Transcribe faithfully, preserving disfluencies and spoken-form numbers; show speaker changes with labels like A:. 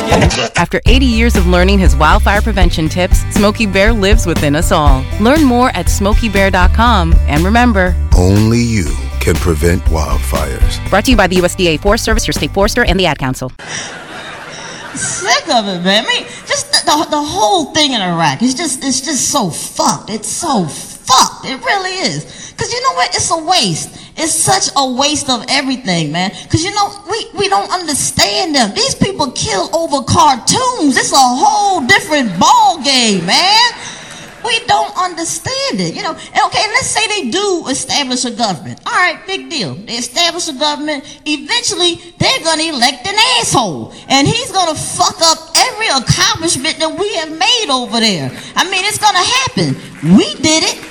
A: After eighty years of learning his wildfire prevention tips, Smokey Bear lives within us all. Learn more at smokey bear dot com. And remember,
B: only you can prevent wildfires.
A: Brought to you by the U S D A Forest Service, your state forester, and the Ad Council.
C: Sick of it, man. I mean, just the, the, the whole thing in Iraq is just, it's just so fucked. It's so fucked. It really is. Because you know what? It's a waste. It's such a waste of everything, man. Because, you know, we, we don't understand them. These people kill over cartoons. It's a whole different ball game, man. We don't understand it, you know. And okay, let's say they do establish a government. All right, big deal. They establish a government. Eventually, they're going to elect an asshole. And he's going to fuck up every accomplishment that we have made over there. I mean, it's going to happen. We did it.